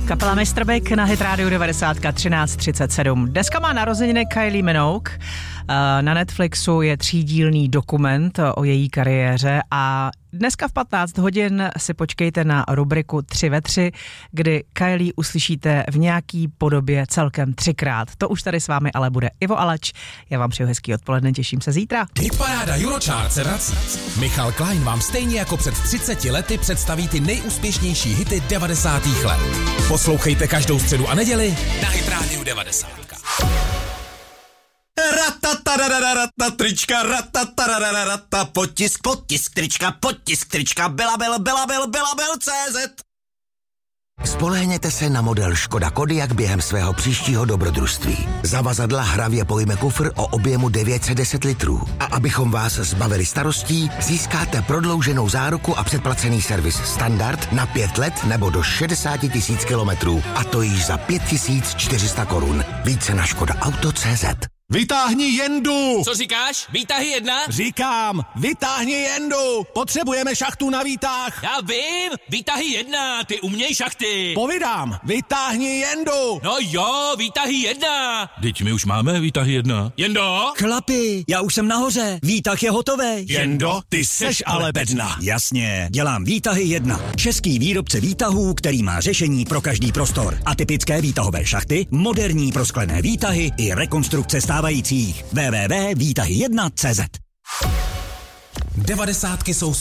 Kapela Mr. Big na Hit Radio 90 13:37. Dneska má narozeniny Kylie Minogue. Na Netflixu je 3dílný dokument o její kariéře a dneska v 15 hodin si počkejte na rubriku 3 ve 3, kdy Kylie uslyšíte v nějaký podobě celkem 3krát. To už tady s vámi ale bude Ivo Alač. Já vám přeju hezký odpoledne, těším se zítra. Hitparáda Eurochart se vrací. Michal Klein vám stejně jako před 30 lety představí ty nejúspěšnější hity 90. let. Poslouchejte každou středu a neděli na Hit Radio 90. Ratatarararata, trička, ratatarararata, potisk, trička, Belabel.cz. Spolehněte se na model Škoda Kodiaq během svého příštího dobrodružství. Zavazadla hravě pojme kufr o objemu 910 litrů. A abychom vás zbavili starostí, získáte prodlouženou záruku a předplacený servis standard na 5 let nebo do 60 000 kilometrů. A to již za 5 400 korun. Více na škodaauto.cz. Vytáhni jendu! Co říkáš? Výtahy 1? Říkám, vytáhni jendu! Potřebujeme šachtu na výtah! Já vím! Výtahy 1, ty uměj šachty! Povídám, vytáhni jendu! No jo, výtahy 1! Teď my už máme výtahy 1. Jendo? Chlapi, já už jsem nahoře, výtah je hotový. Jendo, ty seš ale bedna. Jasně, dělám výtahy 1. Český výrobce výtahů, který má řešení pro každý prostor. Atypické výtahové šachty, moderní prosklené výtahy i rekonstrukce stávajících. www.výtahy1.cz 90 jsou